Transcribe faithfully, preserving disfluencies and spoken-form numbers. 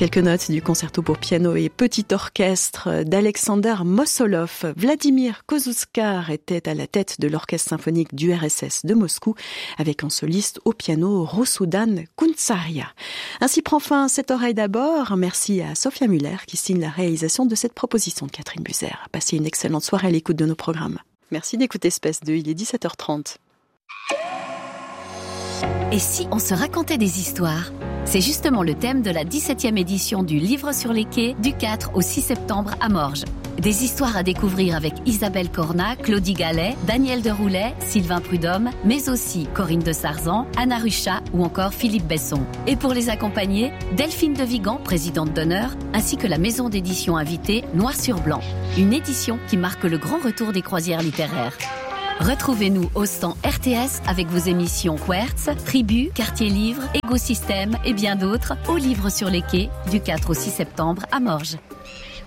Quelques notes du concerto pour piano et petit orchestre d'Alexander Mosolov. Vladimir Kozouskar était à la tête de l'orchestre symphonique du R S S de Moscou, avec en soliste au piano Rousoudan Kountsarya. Ainsi prend fin cette oreille d'abord. Merci à Sophia Muller qui signe la réalisation de cette proposition de Catherine Buser. Passez une excellente soirée à l'écoute de nos programmes. Merci d'écouter Space deux, il est dix-sept heures trente. Et si on se racontait des histoires ? C'est justement le thème de la dix-septième édition du Livre sur les quais du quatre au six septembre à Morges. Des histoires à découvrir avec Isabelle Corna, Claudie Gallet, Daniel Deroulet, Sylvain Prudhomme, mais aussi Corinne de Sarzan, Anna Ruchat ou encore Philippe Besson. Et pour les accompagner, Delphine de Vigan, présidente d'honneur, ainsi que la maison d'édition invitée Noir sur Blanc. Une édition qui marque le grand retour des croisières littéraires. Retrouvez-nous au stand R T S avec vos émissions Quertz, Tribu, Quartier Livre, Écosystème et bien d'autres au Livre sur les quais du quatre au six septembre à Morges.